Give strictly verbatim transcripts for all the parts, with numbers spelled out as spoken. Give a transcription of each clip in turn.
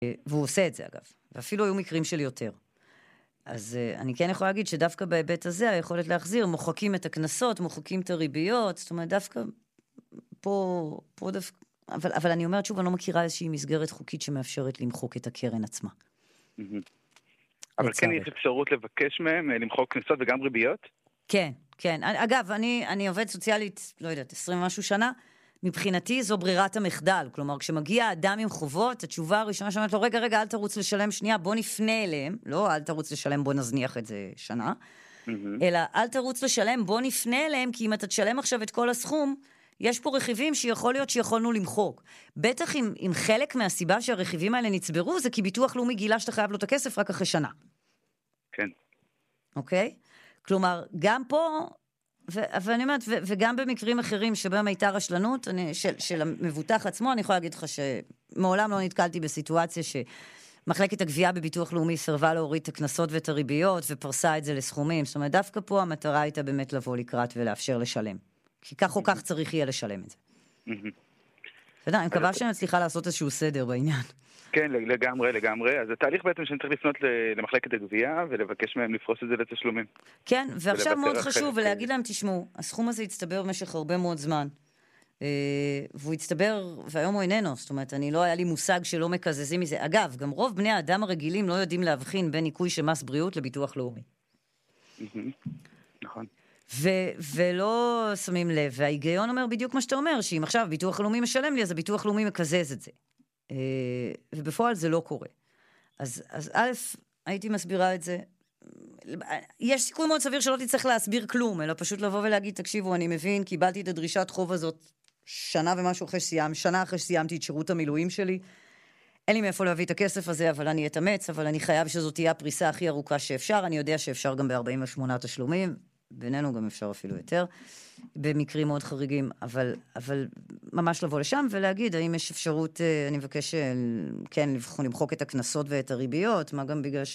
והוא עושה את זה אגב, ואפילו היו מקרים של יותר. אז אני כן יכולה להגיד שדווקא בהיבט הזה, היכולת להחזיר, מוחקים את הכנסות, מוחקים את הריביות, זאת אומרת, דווקא פה, פה דווקא, אבל, אבל אני אומרת שוב, אני לא מכירה איזושהי מסגרת חוקית שמאפשרת למחוק את הקרן עצמה. אבל כן יש אפשרות לבקש מהם למחוק כנסות וגם ריביות? כן, כן. אגב, אני, אני עובד סוציאלית, לא יודעת, עשרים ומשהו שנה, מבחינתי זו ברירת המחדל. כלומר, כשמגיע אדם עם חובות, התשובה הראשונה שאומרת לו, רגע, רגע, אל תרוץ לשלם שנייה, בוא נפנה אליהם. לא, אל תרוץ לשלם, בוא נזניח את זה שנה. Mm-hmm. אלא, אל תרוץ לשלם, בוא נפנה אליהם, כי אם אתה תשלם עכשיו את כל הסכום, יש פה רכיבים שיכול להיות שיכולנו למחוק. בטח אם, אם חלק מהסיבה שהרכיבים האלה נצברו, זה כי ביטוח לאומי גילה שאתה חייב לו את הכסף רק אחרי שנה. כן. אוקיי? כלומר, גם פה, ואני אומרת, וגם במקרים אחרים שבהם הייתה רשלנות של, של המבוטח עצמו, אני יכולה להגיד לך שמעולם לא נתקלתי בסיטואציה שמחלקת הגבייה בביטוח לאומי סרבה להוריד את הכנסות ואת הריביות ופרסה את זה לסכומים. זאת אומרת, דווקא פה המטרה הייתה באמת לבוא לקראת ולאפשר לשלם. כי כך או כך צריך יהיה לשלם את זה. אתה יודע, אני מקווה שאני מצליחה לעשות איזשהו סדר בעניין. כן, לגמרי, לגמרי. אז התהליך בעצם שאני צריך לפנות למחלקת הגבייה ולבקש מהם לפרוס את זה לתשלומים. כן, ועכשיו מאוד חשוב, ולהגיד להם, תשמעו, הסכום הזה יצטבר במשך הרבה מאוד זמן, והוא יצטבר, והיום הוא איננו, זאת אומרת, אני לא היה לי מושג שלא מקזזים מזה. אגב, גם רוב בני האדם הרגילים לא יודעים להבחין בין עיקוי של מס בריאות לביטוח לאומי. נכון. ו- ולא שמים לב, וההיגיון אומר בדיוק מה שאתה אומר, שאם עכשיו ביטוח לאומי משלם לי, אז הביטוח לאומי מקזז את זה. ובפועל זה לא קורה. אז, אז א', הייתי מסבירה את זה. יש סיכוי מאוד סביר שלא תצטרך להסביר כלום, אלא פשוט לבוא ולהגיד, תקשיבו, אני מבין, קיבלתי את הדרישת חוב הזאת שנה ומשהו אחרי שסיימתי, שנה אחרי שסיימתי את שירות המילואים שלי. אין לי מאיפה להביא את הכסף הזה, אבל אני אתאמץ, אבל אני חייב שזאת תהיה הפריסה הכי ארוכה שאפשר. אני יודע שאפשר גם ב-ארבעים ושמונה תשלומים, בינינו גם אפשר אפילו יותר, במקרים מאוד חריגים, אבל, אבל ממש לבוא לשם ולהגיד, האם יש אפשרות, אני מבקש, כן, למחוק את הכנסות ואת הריביות, מה גם בגלל ש...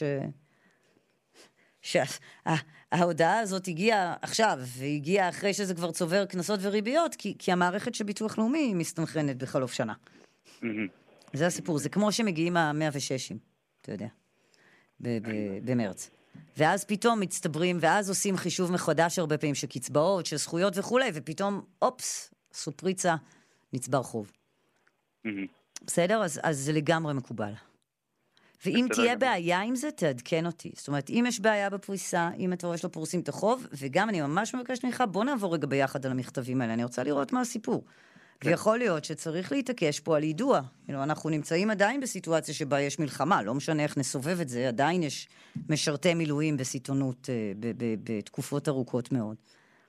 שההודעה הזאת הגיעה עכשיו, והגיעה אחרי שזה כבר צובר כנסות וריביות, כי, כי המערכת של ביטוח לאומי מסתנכרנת בחלוף שנה. זה הסיפור, זה כמו שמגיעים ה-מאה ושישים, אתה יודע, במרץ. ואז פתאום מצטברים, ואז עושים חישוב מחדש הרבה פעמים של קצבאות, של זכויות וכו', ופתאום, אופס, סופריצה, נצבר חוב. בסדר? אז, אז זה לגמרי מקובל. ואם תהיה בעיה עם זה, תעדכן אותי. זאת אומרת, אם יש בעיה בפריסה, אם אתה רואה שלא פורסים את החוב, וגם אני ממש מבקשת ממך, בוא נעבור רגע ביחד על המכתבים האלה, אני רוצה לראות מה הסיפור. ויכול להיות שצריך להתעקש פה על יידוע. אנחנו נמצאים עדיין בסיטואציה שבה יש מלחמה, לא משנה איך נסובב את זה, עדיין יש משרתי מילואים בסיטונות בתקופות ארוכות מאוד.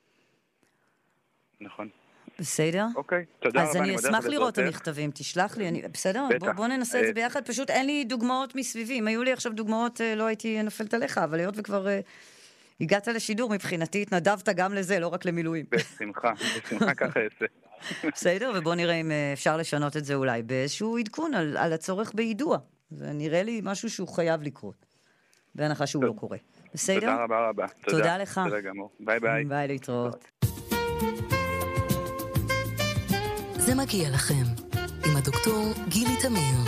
נכון. בסדר? אוקיי, תודה רבה. אז אני אשמח לראות את המכתבים, תשלח לי, בסדר? בוא ננסה את זה ביחד, פשוט אין לי דוגמאות מסביבי, אם היו לי עכשיו דוגמאות, לא הייתי נפלת עליך, אבל היות וכבר הגעת לשידור, מבחינתי התנדבת גם לזה, לא רק למילואים. בשמחה, בשמחה ככה יעשה. בסדר, ובוא נראה אם אפשר לשנות את זה אולי באיזשהו עדכון על, על הצורך בידוע. זה נראה לי משהו שהוא חייב לקרות, בהנחה שהוא לא קורה. בסדר? תודה רבה רבה. תודה, תודה לך. תודה גמור. ביי ביי. ביי, להתראות. זה מגיע לכם, עם הדוקטור גילי תמיר.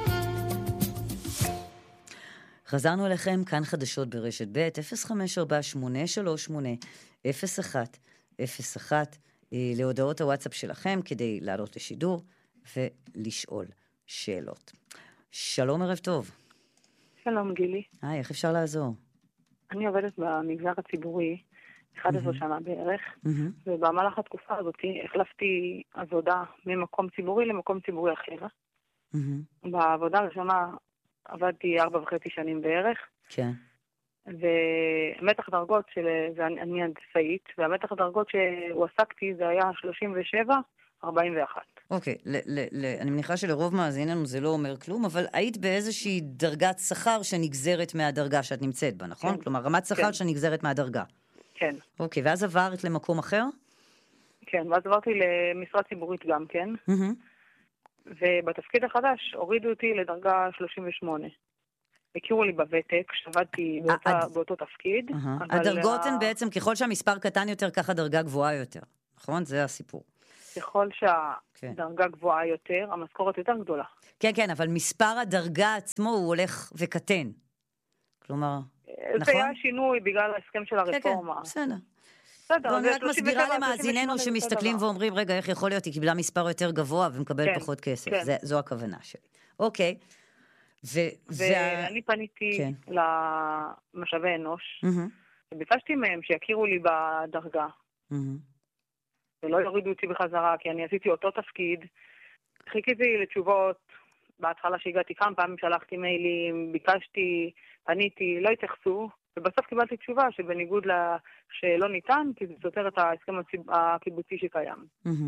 חזרנו אליכם, כאן חדשות ברשת ב' אפס חמש ארבע שמונה שלוש שמונה אפס אחת אפס אחת להודעות הוואטסאפ שלכם כדי לעלות לשידור ולשאול שאלות. שלום, ערב טוב. שלום גילי. היי, איך אפשר לעזור? אני עובדת במגזר הציבורי אחת עשרה שנה בערך, ובמהלך התקופה הזאת החלפתי עבודה ממקום ציבורי למקום ציבורי אחר. בעבודה הראשונה עבדתי ארבע וחצי שנים בערך. כן. ומתח דרגות של, ואני הנדסאית, והמתח הדרגות שהועסקתי זה היה שלושים ושבע ארבעים ואחת. אוקיי, אני מניחה שלרוב מאזיננו זה לא אומר כלום, אבל היית באיזושהי דרגת שכר שנגזרת מהדרגה שאת נמצאת בה, נכון? כלומר, רמת שכר שנגזרת מהדרגה. כן. אוקיי, ואז עברת למקום אחר? כן, ואז עברתי למשרה ציבורית גם כן. ובתפקיד החדש הורידו אותי לדרגה שלושים ושמונה. הכירו לי בוותק, שעבדתי באותו תפקיד. הדרגות הן בעצם, ככל שהמספר קטן יותר, ככה דרגה גבוהה יותר. נכון? זה הסיפור. ככל שהדרגה גבוהה יותר, המשכורת יותר גדולה. כן, כן, אבל מספר הדרגה עצמו הוא הולך וקטן. כלומר, נכון? זה היה שינוי בגלל ההסכם של הרפורמה. כן, כן, בסדר. בסדר, אני רק מסבירה למאזיננו שמסתכלים ואומרים, רגע, איך יכול להיות? היא קיבלה מספר יותר גבוה ומקבלת פחות כסף. זו הכוונה שלי. אוקיי. ואני פניתי למשאבי אנוש, וביקשתי מהם שיכירו לי בדרגה, ולא יורידו אותי בחזרה, כי אני עשיתי אותו תפקיד. חיכיתי לתשובות, בהתחלה שהגעתי כמה פעמים, שלחתי מיילים, ביקשתי, פניתי, לא התייחסו, ובסוף קיבלתי תשובה שבניגוד שלא ניתן, כי זה סותר את ההסכם הקיבוצי שקיים.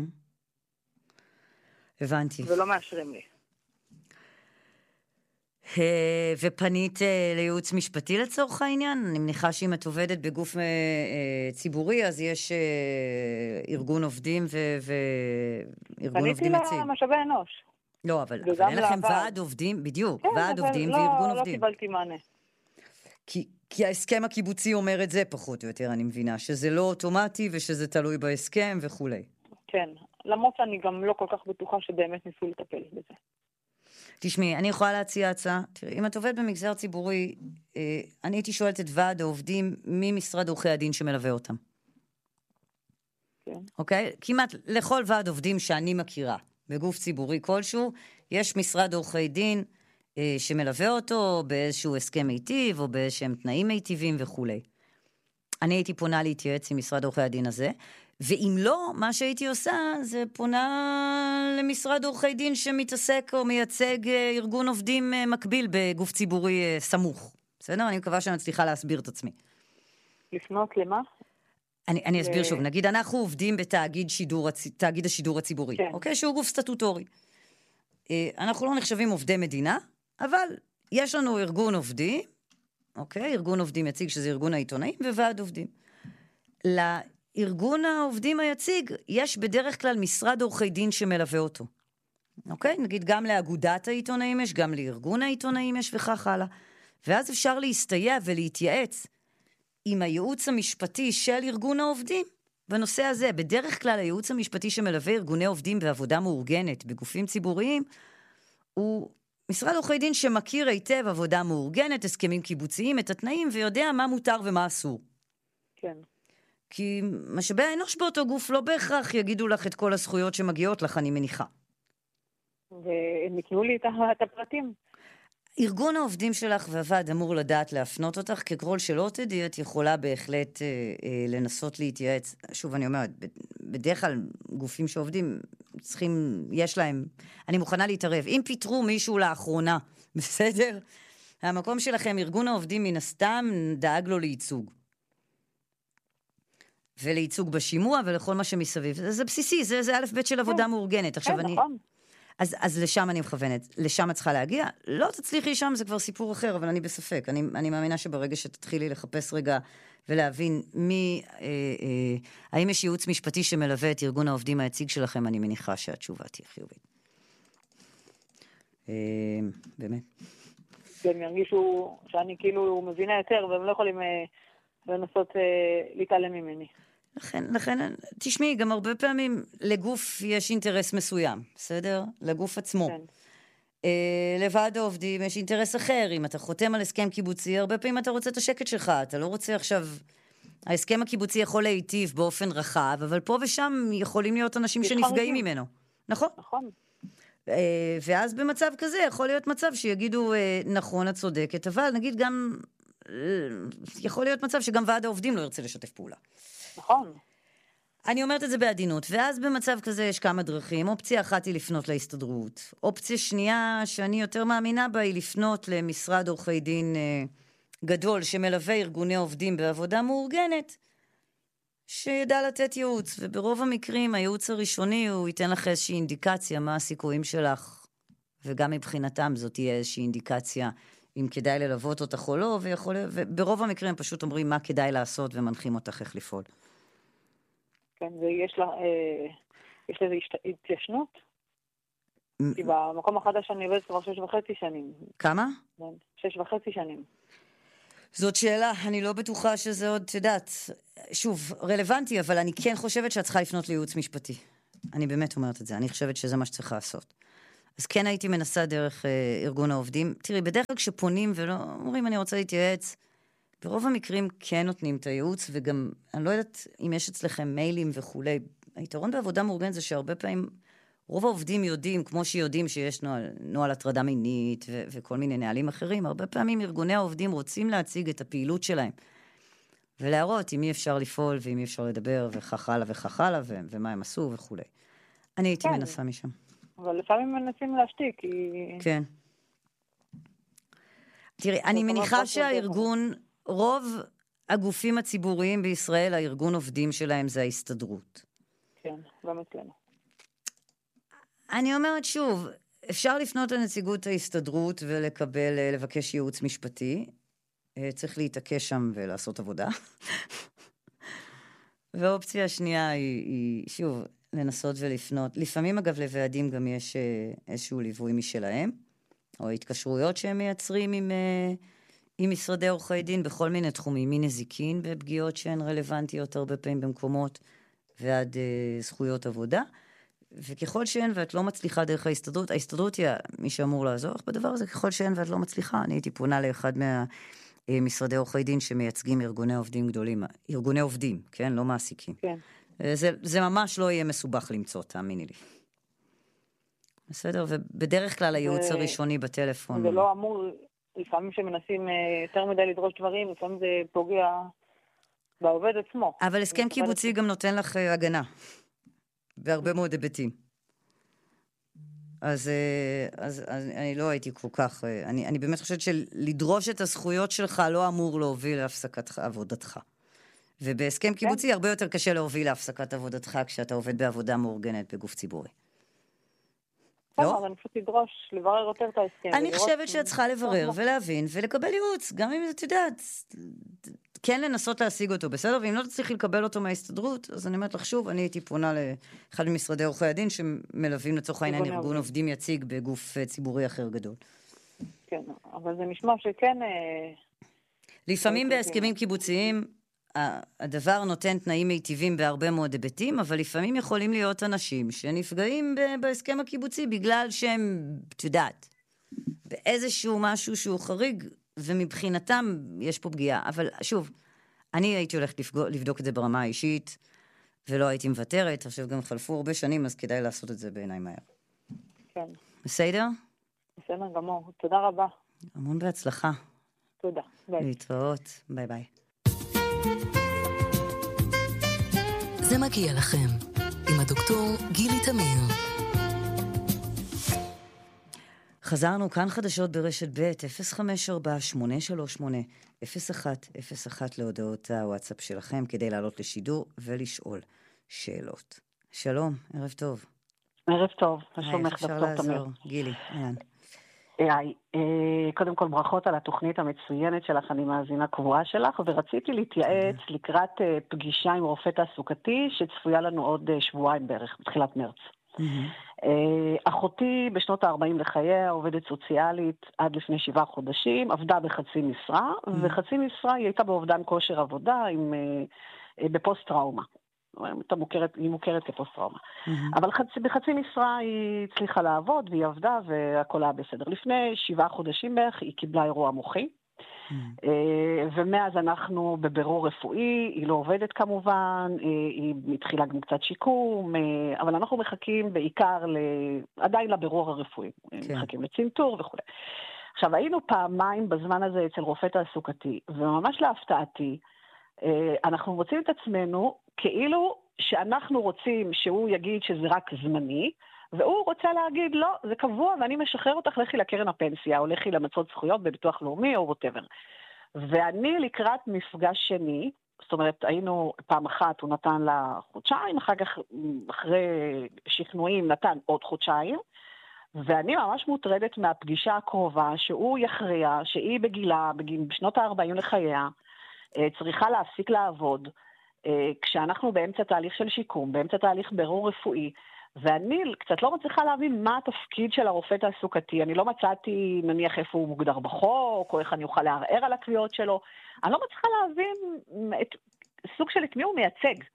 הבנתי. ולא מאשרים לי. ופנית לייעוץ משפטי לצורך העניין? אני מניחה שאם את עובדת בגוף ציבורי, אז יש ארגון עובדים וארגון עובדים יציג. פניתי למשאבי אנוש. לא, אבל אין לכם ועד עובדים, בדיוק, ועד עובדים וארגון עובדים. לא קיבלתי מענה. כי ההסכם הקיבוצי אומר את זה פחות או יותר, אני מבינה, שזה לא אוטומטי ושזה תלוי בהסכם וכו'. כן, למרות שאני גם לא כל כך בטוחה שבאמת ניסו לטפל בזה. תשמעי, אני יכולה להציע הצעה. תראי, אם את עובד במגזר ציבורי, אני הייתי שואלת את ועד העובדים ממשרד עורכי הדין שמלווה אותם. כן. אוקיי? כמעט לכל ועד עובדים שאני מכירה, בגוף ציבורי כלשהו, יש משרד עורכי דין שמלווה אותו באיזשהו הסכם מיטיב, או באיזשהם תנאים מיטיבים וכו'. אני הייתי פונה להתייעץ עם משרד עורכי הדין הזה, ואם לא, מה שהייתי עושה, זה פונה למשרד עורכי דין שמתעסק או מייצג ארגון עובדים מקביל בגוף ציבורי סמוך. בסדר? אני מקווה שאני מצליחה להסביר את עצמי. לפנות למה? אני, אני אסביר שוב. נגיד, אנחנו עובדים בתאגיד שידור, תאגיד השידור הציבורי, כן. אוקיי? שהוא גוף סטטוטורי. אנחנו לא נחשבים עובדי מדינה, אבל יש לנו ארגון עובדים, אוקיי? ארגון עובדים יציג, שזה ארגון העיתונאים, וועד עובדים. לארגון העובדים היציג, יש בדרך כלל משרד עורכי דין שמלווה אותו. אוקיי? נגיד, גם לאגודת העיתונאים יש, גם לארגון העיתונאים יש, וכך הלאה. ואז אפשר להסתייע ולהתייעץ עם הייעוץ המשפטי של ארגון העובדים, בנושא הזה. בדרך כלל, הייעוץ המשפטי שמלווה ארגוני עובדים בעבודה מאורגנת בגופים ציבוריים, הוא משרד עורכי דין שמכיר היטב עבודה מאורגנת, הסכמים קיבוציים, את התנאים, ויודע מה מותר ומה אסור. כן. כי משאבי האנוש באותו גוף לא בהכרח יגידו לך את כל הזכויות שמגיעות לך, אני מניחה. והם יקנו לי את הפרטים. ארגון העובדים שלך והוועד אמור לדעת להפנות אותך, ככל שלא תדעי, את יכולה בהחלט אה, אה, לנסות להתייעץ. שוב, אני אומרת, בדרך כלל גופים שעובדים צריכים, יש להם, אני מוכנה להתערב. אם פיתרו מישהו לאחרונה, בסדר? המקום שלכם, ארגון העובדים מן הסתם, דאג לו לייצוג. ולייצוג בשימוע ולכל מה שמסביב. זה, זה בסיסי, זה, זה א' ב' של עבודה כן. מאורגנת. עכשיו כן, אני... נכון. אז, אז לשם אני מכוונת, לשם את צריכה להגיע, לא תצליחי שם, זה כבר סיפור אחר, אבל אני בספק, אני, אני מאמינה שברגע שתתחילי לחפש רגע ולהבין מי, אה, אה, האם יש ייעוץ משפטי שמלווה את ארגון העובדים היציג שלכם, אני מניחה שהתשובה תהיה חיובית. אה, באמת. הם ירגישו שאני כאילו מבינה יותר, והם לא יכולים אה, לנסות אה, להתעלם ממני. לכן, לכן, תשמעי, גם הרבה פעמים לגוף יש אינטרס מסוים, בסדר? לגוף עצמו. כן. אה, לוועד העובדים יש אינטרס אחר, אם אתה חותם על הסכם קיבוצי, הרבה פעמים אתה רוצה את השקט שלך, אתה לא רוצה עכשיו... ההסכם הקיבוצי יכול להיטיב באופן רחב, אבל פה ושם יכולים להיות אנשים שנפגעים ממנו. נכון? נכון. אה, ואז במצב כזה יכול להיות מצב שיגידו, אה, נכון, את צודקת, אבל נגיד גם... אה, יכול להיות מצב שגם ועד העובדים לא ירצה לשתף פעולה. נכון. אני אומרת את זה בעדינות, ואז במצב כזה יש כמה דרכים. אופציה אחת היא לפנות להסתדרות. אופציה שנייה שאני יותר מאמינה בה היא לפנות למשרד עורכי דין אה, גדול שמלווה ארגוני עובדים בעבודה מאורגנת, שידע לתת ייעוץ. וברוב המקרים הייעוץ הראשוני הוא ייתן לך איזושהי אינדיקציה מה הסיכויים שלך, וגם מבחינתם זאת תהיה איזושהי אינדיקציה אם כדאי ללוות אותך או לא, ויכול, וברוב המקרים הם פשוט אומרים מה כדאי לעשות ומנחים אותך איך לפעול. כן, ויש לה, אה, יש לזה התיישנות? כי במקום החדש אני עובדת כבר שש וחצי שנים. כמה? שש וחצי שנים. זאת שאלה, אני לא בטוחה שזה עוד, תדעת, שוב, רלוונטי, אבל אני כן חושבת שאת צריכה לפנות לייעוץ משפטי. אני באמת אומרת את זה, אני חושבת שזה מה שצריך לעשות. אז כן הייתי מנסה דרך אה, ארגון העובדים. תראי, בדרך כלל כשפונים ולא אומרים אני רוצה להתייעץ, ברוב המקרים כן נותנים את הייעוץ, וגם אני לא יודעת אם יש אצלכם מיילים וכולי. היתרון בעבודה מאורגנת זה שהרבה פעמים רוב העובדים יודעים, כמו שיודעים שיש נועל, נועל הטרדה מינית ו- וכל מיני נהלים אחרים, הרבה פעמים ארגוני העובדים רוצים להציג את הפעילות שלהם, ולהראות אם אי אפשר לפעול ואם אי אפשר לדבר וכך הלאה וכך הלאה ו- ומה הם עשו וכולי. אני הייתי כן. מנסה משם. אבל לפעמים מנסים להשתיק, כי... כן. תראי, אני מניחה שהארגון, רוב הגופים הציבוריים בישראל, הארגון עובדים שלהם זה ההסתדרות. כן, גם אצלנו. אני אומרת שוב, אפשר לפנות לנציגות ההסתדרות ולקבל, לבקש ייעוץ משפטי. צריך להתעקש שם ולעשות עבודה. והאופציה השנייה היא, היא, שוב, לנסות ולפנות. לפעמים, אגב, לוועדים גם יש איזשהו ליווי משלהם, או התקשרויות שהם מייצרים עם, עם משרדי עורכי דין בכל מיני תחומים, מנזיקין בפגיעות שהן רלוונטיות הרבה פעמים במקומות, ועד זכויות עבודה. וככל שאין ואת לא מצליחה דרך ההסתדרות, ההסתדרות היא מי שאמור לעזור בדבר הזה, ככל שאין ואת לא מצליחה, אני הייתי פונה לאחד מהמשרדי עורכי דין שמייצגים ארגוני עובדים גדולים, ארגוני עובדים, כן? לא מעסיקים. כן. זה, זה ממש לא יהיה מסובך למצוא, תאמיני לי. בסדר? ובדרך כלל הייעוץ הראשוני בטלפון... זה לא אמור, לפעמים שמנסים יותר מדי לדרוש דברים, לפעמים זה פוגע בעובד עצמו. אבל הסכם קיבוצי גם נותן לך הגנה. בהרבה מאוד היבטים. אז, אז, אז אני לא הייתי כל כך, אני, אני באמת חושבת שלדרוש את הזכויות שלך לא אמור להוביל להפסקת עבודתך. ובהסכם קיבוצי הרבה יותר קשה להוביל להפסקת עבודתך כשאתה עובד בעבודה מאורגנת בגוף ציבורי. לא? אבל אני פשוט לדרוש, לברר יותר את ההסכם. אני חושבת שאת צריכה לברר ולהבין ולקבל ייעוץ, גם אם את יודעת, כן לנסות להשיג אותו, בסדר? ואם לא תצליחי לקבל אותו מההסתדרות, אז אני אומרת לך שוב, אני הייתי פונה לאחד ממשרדי עורכי הדין שמלווים לצורך העניין ארגון עובדים יציג בגוף ציבורי אחר גדול. כן, אבל זה נשמע שכן... לפעמים בהסכמים קיבוציים, הדבר נותן תנאים מיטיבים בהרבה מאוד היבטים, אבל לפעמים יכולים להיות אנשים שנפגעים בהסכם הקיבוצי בגלל שהם, את יודעת, באיזשהו משהו שהוא חריג, ומבחינתם יש פה פגיעה. אבל שוב, אני הייתי הולכת לבדוק, לבדוק את זה ברמה האישית, ולא הייתי מוותרת. עכשיו גם חלפו הרבה שנים, אז כדאי לעשות את זה בעיניי מהר. כן. בסדר? בסדר גמור. תודה רבה. המון בהצלחה. תודה. ביי. להתראות. ביי ביי. זה מגיע לכם, עם הדוקטור גילי תמיר. חזרנו כאן חדשות ברשת ב' אפס חמש ארבע שמונה שלוש שמונה אפס אחת אפס אחת להודעות הוואטסאפ שלכם כדי לעלות לשידור ולשאול שאלות. שלום, ערב טוב. ערב טוב, היי, אפשר לעזור? גילי, אהלן. היי, קודם כל ברכות על התוכנית המצוינת שלך, אני מאזינה קבועה שלך, ורציתי להתייעץ לקראת פגישה עם רופא תעסוקתי שצפויה לנו עוד שבועיים בערך, בתחילת מרץ. אחותי בשנות ה-ארבעים לחייה, עובדת סוציאלית עד לפני שבעה חודשים, עבדה בחצי משרה, וחצי משרה היא הייתה באובדן כושר עבודה עם, בפוסט טראומה. היא מוכרת כפוסט טראומה. אבל חצי, בחצי משרה היא הצליחה לעבוד, והיא עבדה, והכל היה בסדר. לפני שבעה חודשים בערך היא קיבלה אירוע מוחי, ומאז אנחנו בבירור רפואי, היא לא עובדת כמובן, היא מתחילה גם קצת שיקום, אבל אנחנו מחכים בעיקר עדיין לבירור הרפואי, מחכים לצנתור וכו'. עכשיו, היינו פעמיים בזמן הזה אצל רופא תעסוקתי, וממש להפתעתי, אנחנו מוצאים את עצמנו כאילו שאנחנו רוצים שהוא יגיד שזה רק זמני, והוא רוצה להגיד, לא, זה קבוע, ואני משחרר אותך, לכי לקרן הפנסיה, או לכי למצות זכויות בביטוח לאומי, או whatever. ואני לקראת מפגש שני, זאת אומרת, היינו פעם אחת, הוא נתן לה חודשיים, אחר כך, אחרי שכנועים, נתן עוד חודשיים, ואני ממש מוטרדת מהפגישה הקרובה, שהוא יכריע, שהיא בגילה, בשנות ה-ארבעים לחייה, צריכה להפסיק לעבוד, כשאנחנו באמצע תהליך של שיקום, באמצע תהליך בירור רפואי, ואני קצת לא מצליחה להבין מה התפקיד של הרופא תעסוקתי. אני לא מצאתי, נניח, איפה הוא מוגדר בחוק, או איך אני אוכל לערער על הקביעות שלו. אני לא מצליחה להבין את סוג של את מי הוא מייצג.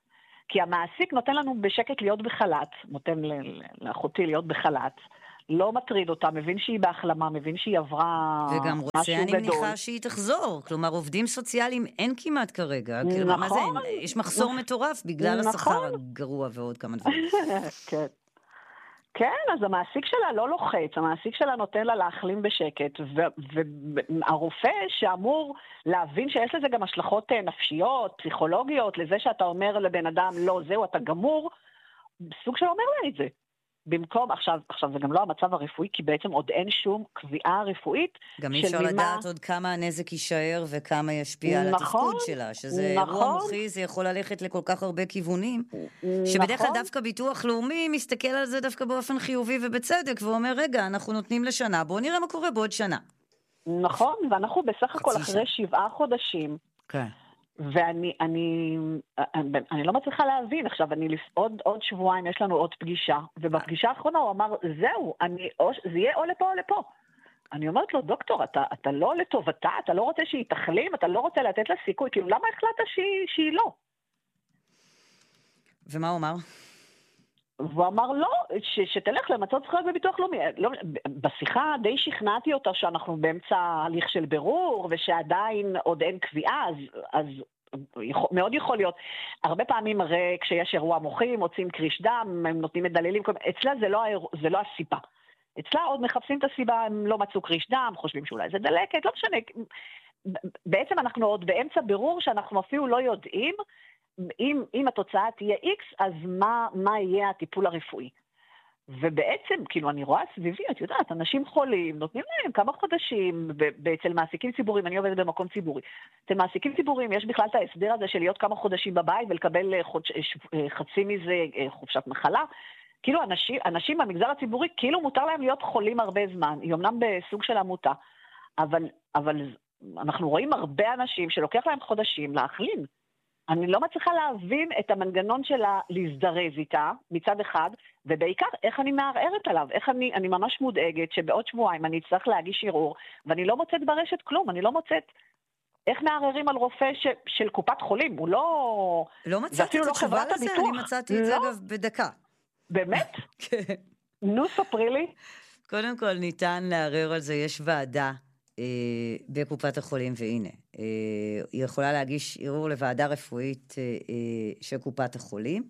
כי המעסיק נותן לנו בשקט להיות בחל"ת, נותן לאחותי להיות בחל"ת, לא מטריד אותה, מבין שהיא בהחלמה, מבין שהיא עברה משהו גדול. וגם רוצה, אני מניחה שהיא תחזור. כלומר, עובדים סוציאליים אין כמעט כרגע. נכון. מה זה? יש מחסור מטורף בגלל השכר הגרוע ועוד כמה דברים. כן. כן, אז המעסיק שלה לא לוחץ, המעסיק שלה נותן לה להחלים בשקט, והרופא שאמור להבין שיש לזה גם השלכות נפשיות, פסיכולוגיות, לזה שאתה אומר לבן אדם, לא, זהו, אתה גמור, סוג של אומר לה את זה. במקום, עכשיו, עכשיו זה גם לא המצב הרפואי, כי בעצם עוד אין שום קביעה רפואית. גם אי אפשר ממה... לדעת עוד כמה הנזק יישאר וכמה ישפיע נכון, על התפקוד שלה, שזה נכון. אירוע מוחי, זה יכול ללכת לכל כך הרבה כיוונים, נכון. שבדרך כלל דווקא ביטוח לאומי מסתכל על זה דווקא באופן חיובי ובצדק, ואומר, רגע, אנחנו נותנים לשנה, בואו נראה מה קורה בעוד שנה. נכון, ואנחנו בסך הכל אחרי שבעה חודשים, כן. ואני אני, אני, אני לא מצליחה להבין, עכשיו אני עוד, עוד שבועיים יש לנו עוד פגישה, ובפגישה האחרונה הוא אמר, זהו, אני, או, זה יהיה או לפה או לפה. אני אומרת לו, דוקטור, אתה, אתה לא לטובתה, אתה לא רוצה שהיא תחלים, אתה לא רוצה לתת לה סיכוי, כאילו למה החלטת שהיא, שהיא לא? ומה הוא אמר? והוא אמר לא, ש, שתלך למצות זכויות בביטוח לאומי. לא, בשיחה די שכנעתי אותה שאנחנו באמצע הליך של ברור, ושעדיין עוד אין קביעה, אז, אז יכול, מאוד יכול להיות. הרבה פעמים הרי כשיש אירוע מוחי, מוצאים קריש דם, הם נותנים מדללים, אצלה זה לא, זה לא הסיבה. אצלה עוד מחפשים את הסיבה, הם לא מצאו קריש דם, חושבים שאולי זה דלקת, לא משנה. בעצם אנחנו עוד באמצע ברור שאנחנו אפילו לא יודעים, אם, אם התוצאה תהיה X, אז מה, מה יהיה הטיפול הרפואי? ובעצם, כאילו, אני רואה סביבי, את יודעת, אנשים חולים, נותנים להם כמה חודשים, אצל מעסיקים ציבוריים, אני עובדת במקום ציבורי, אצל מעסיקים ציבוריים יש בכלל את ההסדר הזה של להיות כמה חודשים בבית, ולקבל חודש, חצי מזה חופשת מחלה, כאילו אנשים, אנשים במגזר הציבורי, כאילו מותר להם להיות חולים הרבה זמן, היא אמנם בסוג של עמותה, אבל, אבל אנחנו רואים הרבה אנשים שלוקח להם חודשים להחלים, אני לא מצליחה להבין את המנגנון שלה להזדרז איתה, מצד אחד, ובעיקר איך אני מערערת עליו, איך אני, אני ממש מודאגת שבעוד שבועיים אני אצטרך להגיש ערעור, ואני לא מוצאת ברשת כלום, אני לא מוצאת איך מערערים על רופא ש, של קופת חולים, הוא לא... לא מצאתי את התשובה לזה, אני מצאתי את זה אגב בדקה. באמת? כן. נו, ספרי לי. קודם כל ניתן לערער על זה, יש ועדה, בקופת החולים, והנה, היא יכולה להגיש ערעור לוועדה רפואית של קופת החולים,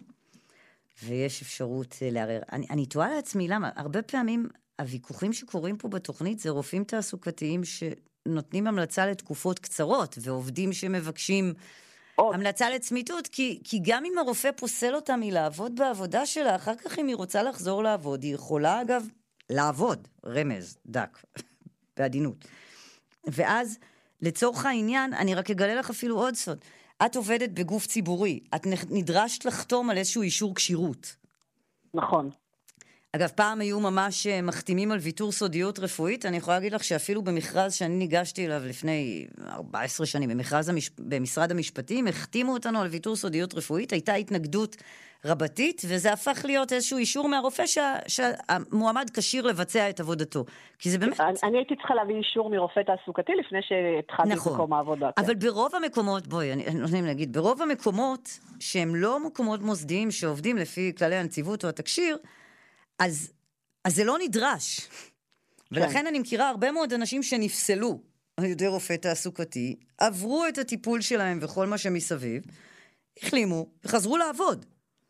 ויש אפשרות לערער. אני, אני תוהה לעצמי, למה? הרבה פעמים הוויכוחים שקורים פה בתוכנית זה רופאים תעסוקתיים שנותנים המלצה לתקופות קצרות, ועובדים שמבקשים עוד. המלצה לצמיתות, כי, כי גם אם הרופא פוסל אותה מלעבוד בעבודה שלה, אחר כך אם היא רוצה לחזור לעבוד, היא יכולה אגב לעבוד, רמז, דק, בעדינות. ואז, לצורך העניין, אני רק אגלה לך אפילו עוד סוד. את עובדת בגוף ציבורי, את נדרשת לחתום על איזשהו אישור קשירות. נכון. אגב, פעם היו ממש מחתימים על ויתור סודיות רפואית, אני יכולה להגיד לך שאפילו במכרז שאני ניגשתי אליו לפני ארבע עשרה שנים, במכרז המש... במשרד המשפטים, החתימו אותנו על ויתור סודיות רפואית, הייתה התנגדות רבתית, וזה הפך להיות איזשהו אישור מהרופא שה... שהמועמד כשיר לבצע את עבודתו. כי זה באמת... אני, אני הייתי צריכה להביא אישור מרופא תעסוקתי לפני שהתחלתי נכון. במקום העבודה. אבל כן. ברוב המקומות, בואי, אני נותנים להגיד, ברוב המקומות שהם לא מקומות מוסדיים שעובדים לפי כללי הנציבות או התקשיר, אז, אז זה לא נדרש. כן. ולכן אני מכירה הרבה מאוד אנשים שנפסלו על ידי רופא תעסוקתי, עברו את הטיפול שלהם וכל מה שמסביב, החלימו וחזרו לעבוד.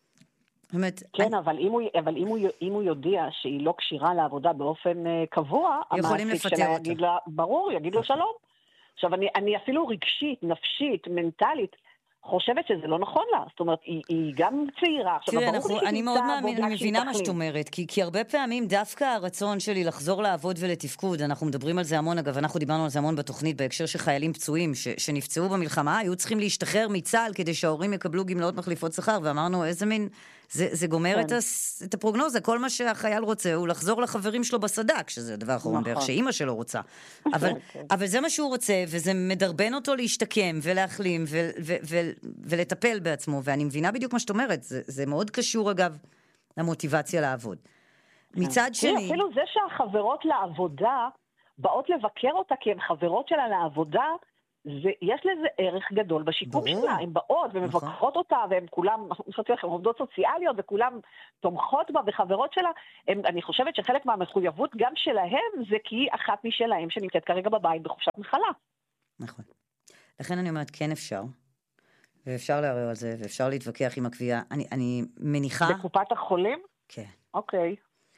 באמת, כן, אני... אבל, אם הוא, אבל אם, הוא, אם הוא יודיע שהיא לא קשירה לעבודה באופן uh, קבוע, המעסיק שלה יגיד לה, ברור, יגיד לו שלום. עכשיו, אני, אני אפילו רגשית, נפשית, מנטלית, חושבת שזה לא נכון לה, זאת אומרת, היא, היא גם צעירה. תראה, אנחנו, אני מאוד מאמין, אני מבינה מה שאת אומרת, כי, כי הרבה פעמים דווקא הרצון שלי לחזור לעבוד ולתפקוד, אנחנו מדברים על זה המון, אגב, אנחנו דיברנו על זה המון בתוכנית, בהקשר שחיילים פצועים ש, שנפצעו במלחמה, היו צריכים להשתחרר מצה"ל כדי שההורים יקבלו גמלאות מחליפות שכר, ואמרנו, איזה מין, זה, זה גומר כן. את, הס, את הפרוגנוזה, כל מה שהחייל רוצה הוא לחזור לחברים שלו בסדק, שזה הדבר האחרון נכון. דרך שאימא שלו רוצה. אבל, אבל זה מה שהוא רוצה, וזה מדרבן אותו להשתקם ולהחלים ו, ו, ו, ולטפל בעצמו, ואני מבינה בדיוק מה שאת אומרת, זה, זה מאוד קשור אגב למוטיבציה לעבוד. מצד שני... אפילו זה שהחברות לעבודה באות לבקר אותה כי הן חברות שלה לעבודה, זה, יש לזה ערך גדול בשיקום שלה, הן באות ומבקרות אותה, והן כולם, הן עובדות סוציאליות, וכולם תומכות בה וחברות שלה. הם, אני חושבת שחלק מהמחויבות גם שלהם, זה כי היא אחת משלהם שנמצאת כרגע בבית בחופשת מחלה. נכון. לכן אני אומרת, כן אפשר, ואפשר לערער על זה, ואפשר להתווכח עם הקביעה. אני, אני מניחה... בקופת החולים? כן. אוקיי.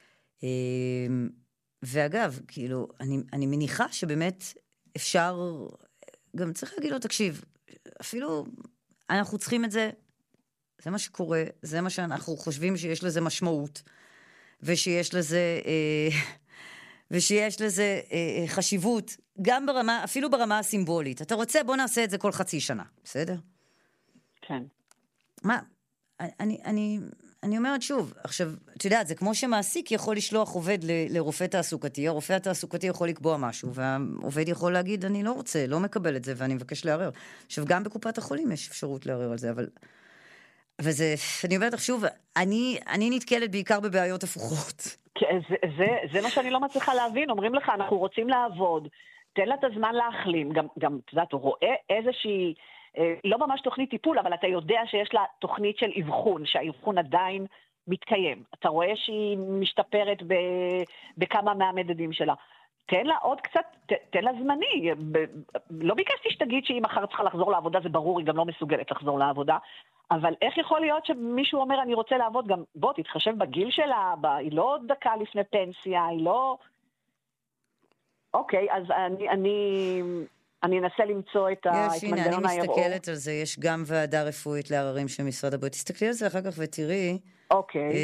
ואגב, כאילו, אני, אני מניחה שבאמת אפשר... גם צריך להגיד לו, תקשיב, אפילו אנחנו צריכים את זה, זה מה שקורה, זה מה שאנחנו חושבים שיש לזה משמעות, ושיש לזה, אה, ושיש לזה אה, חשיבות, גם ברמה, אפילו ברמה הסימבולית. אתה רוצה, בוא נעשה את זה כל חצי שנה, בסדר? כן. מה, אני, אני, אני אומרת שוב, עכשיו, את יודעת, זה כמו שמעסיק יכול לשלוח עובד ל, לרופא תעסוקתי, הרופא התעסוקתי יכול לקבוע משהו, והעובד יכול להגיד, אני לא רוצה, לא מקבל את זה, ואני מבקש לערער. עכשיו, גם בקופת החולים יש אפשרות לערער על זה, אבל... וזה, אני אומרת לך שוב, אני, אני נתקלת בעיקר בבעיות הפוכות. זה, זה, זה מה שאני לא מצליחה להבין, אומרים לך, אנחנו רוצים לעבוד, תן לה את הזמן להחלים, גם, גם, אתה יודעת, הוא רואה איזושהי... לא ממש תוכנית טיפול, אבל אתה יודע שיש לה תוכנית של אבחון, שהאבחון עדיין מתקיים. אתה רואה שהיא משתפרת בכמה מהמדדים שלה. תן לה עוד קצת, תן לה זמני. לא ביקשתי שתגיד שהיא מחר צריכה לחזור לעבודה, זה ברור, היא גם לא מסוגלת לחזור לעבודה. אבל איך יכול להיות שמישהו אומר, אני רוצה לעבוד, גם בוא, תתחשב בגיל שלה, היא לא דקה לפני פנסיה, היא לא... אוקיי, אז אני... אני... אני אנסה למצוא את מנגנון הערעור. יש, הנה, אני מסתכלת על זה, יש גם ועדה רפואית לערערים של משרד הבריאות. תסתכלי על זה אחר כך ותראי. אוקיי.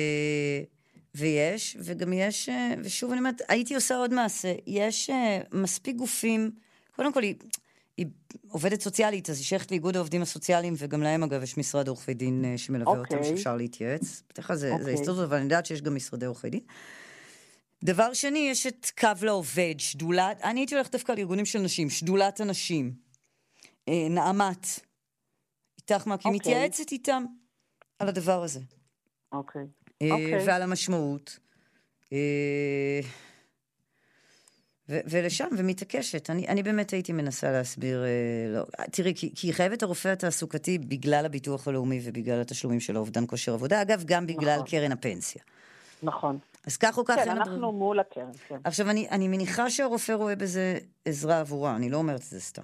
ויש, וגם יש, ושוב אני אומרת, הייתי עושה עוד מעשה, יש מספיק גופים, קודם כל היא, היא עובדת סוציאלית, אז היא שייכת לאיגוד העובדים הסוציאליים, וגם להם אגב יש משרד עורכי דין שמלווה אותם, שאפשר להתייעץ. בטח זה היסטוריה, אבל אני יודעת שיש גם משרדי עורכי דין. דבר שני, יש את קו לעובד, שדולת, אני הייתי הולכת דווקא לארגונים של נשים, שדולת הנשים, אה, נעמת, איתך מה, כי מתייעצת איתם על הדבר הזה. אוקיי. אה, אוקיי. ועל המשמעות. אה, ו- ולשם, ומתעקשת. אני, אני באמת הייתי מנסה להסביר, אה, לא, תראי, כי, כי היא חייבת הרופא התעסוקתי בגלל הביטוח הלאומי ובגלל התשלומים של האובדן כושר עבודה, אגב, גם בגלל נכון. קרן הפנסיה. נכון. אז כך או כך... כן, אנחנו הבר... מול הקרן, כן. עכשיו, אני, אני מניחה שהרופא רואה בזה עזרה עבורה, אני לא אומרת את זה סתם.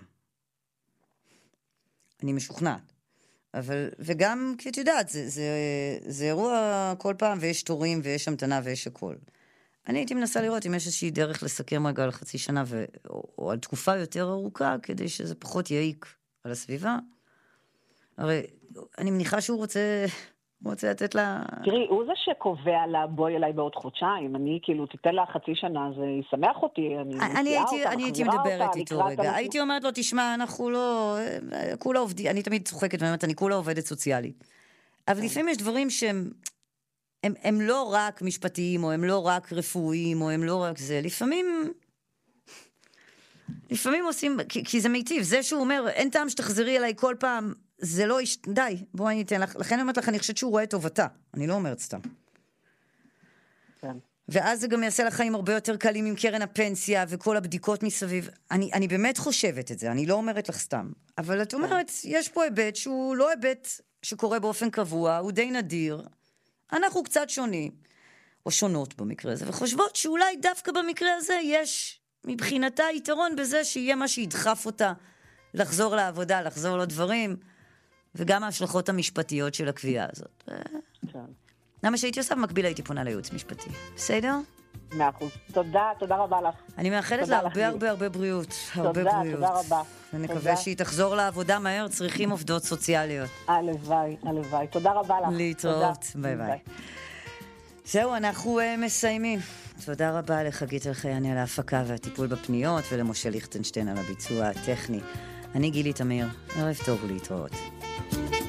אני משוכנעת. אבל, וגם, כי את יודעת, זה, זה, זה אירוע כל פעם, ויש תורים, ויש המתנה, ויש הכל. אני הייתי מנסה לראות אם יש איזושהי דרך לסכם רגע על חצי שנה, ו, או, או על תקופה יותר ארוכה, כדי שזה פחות יעיק על הסביבה. הרי, אני מניחה שהוא רוצה... הוא רוצה לתת לה... תראי, הוא זה שקובע לה, בואי אליי בעוד חודשיים, אני כאילו, תיתן לה חצי שנה, זה ישמח אותי, אני מציעה אותה, אני הייתי מדברת איתו רגע, הייתי אומרת לו, תשמע, אנחנו לא, כולה עובדים, אני תמיד צוחקת ואומרת, אני כולה עובדת סוציאלית. אבל לפעמים יש דברים שהם, הם לא רק משפטיים, או הם לא רק רפואיים, או הם לא רק זה, לפעמים... לפעמים עושים, כי, כי זה מיטיב, זה שהוא אומר, אין טעם שתחזרי אליי כל פעם, זה לא, יש, די, בואי אני אתן לך, לכן אני אומרת לך, אני חושבת שהוא רואה טובתה, אני לא אומרת סתם. כן. ואז זה גם יעשה לך חיים הרבה יותר קלים עם קרן הפנסיה, וכל הבדיקות מסביב, אני, אני באמת חושבת את זה, אני לא אומרת לך סתם, אבל את אומרת, יש פה היבט שהוא לא היבט שקורה באופן קבוע, הוא די נדיר, אנחנו קצת שונים, או שונות במקרה הזה, וחושבות שאולי דווקא במקרה הזה יש... מבחינתה יתרון בזה שיהיה מה שידחף אותה לחזור לעבודה, לחזור לדברים, וגם ההשלכות המשפטיות של הקביעה הזאת. כן. למה שהייתי עושה במקביל הייתי פונה לייעוץ משפטי. בסדר? מאה אחוז. תודה, תודה רבה לך. אני מאחלת לה הרבה הרבה הרבה בריאות. הרבה בריאות. תודה, תודה רבה. ונקווה שהיא תחזור לעבודה מהר, צריכים עובדות סוציאליות. הלוואי, הלוואי. תודה רבה לך. להתראות. ביי ביי. זהו, אנחנו מסיימים. תודה רבה לחגית אלחייני על ההפקה והטיפול בפניות, ולמשה ליכטנשטיין על הביצוע הטכני. אני גילי תמיר, ערב טוב ולהתראות.